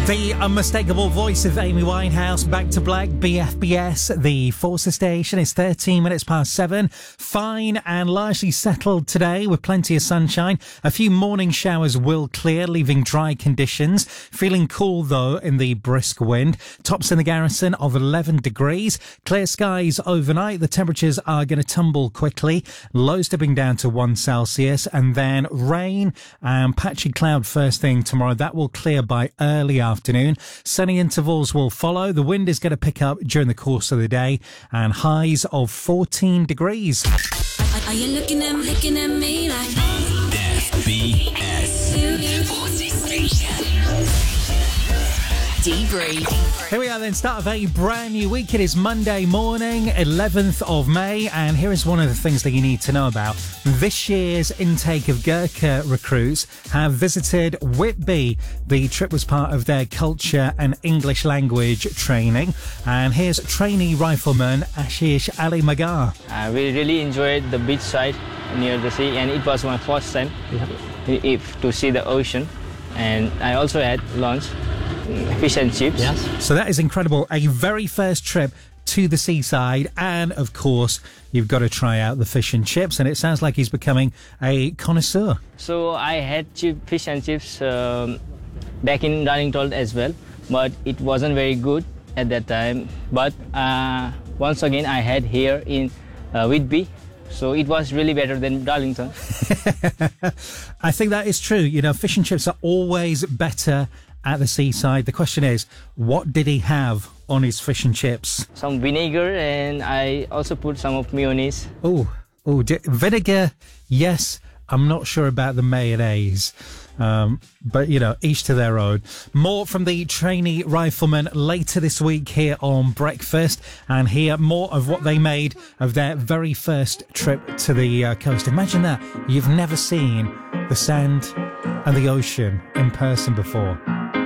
The unmistakable voice of Amy Winehouse, Back to Black, BFBS, the Forces station. It's 13 minutes past 7. Fine and largely settled today with plenty of sunshine. A few morning showers will clear, leaving dry conditions. Feeling cool, though, in the brisk wind. Tops in the Garrison of 11 degrees. Clear skies overnight. The temperatures are going to tumble quickly. Lows dipping down to 1 Celsius. And then rain and patchy cloud first thing tomorrow. That will clear by early afternoon. Sunny intervals will follow. The wind is going to pick up during the course of the day and highs of 14 degrees. Are you looking at me like FBS Debrief. Here we are then, start of a brand new week. It is Monday morning, 11th of May, and here is one of the things that you need to know about. This year's intake of Gurkha recruits have visited Whitby. The trip was part of their culture and English language training. And here's trainee rifleman Ashish Ali Magar. We really enjoyed the beach side near the sea, and it was my first time to see the ocean. And I also had lunch. Fish and chips. Yes. So that is incredible. A very first trip to the seaside, and of course you've got to try out the fish and chips, and it sounds like he's becoming a connoisseur. So I had fish and chips back in Darlington as well, but it wasn't very good at that time. But once again I had here in Whitby, so it was really better than Darlington. I think that is true. You know, fish and chips are always better at the seaside. The question is, what did he have on his fish and chips? Some vinegar, and I also put some of mayonnaise. Vinegar, yes. I'm not sure about the mayonnaise. But, you know, each to their own. More from the trainee riflemen later this week here on Breakfast, and hear more of what they made of their very first trip to the coast. Imagine that. You've never seen the sand and the ocean in person before.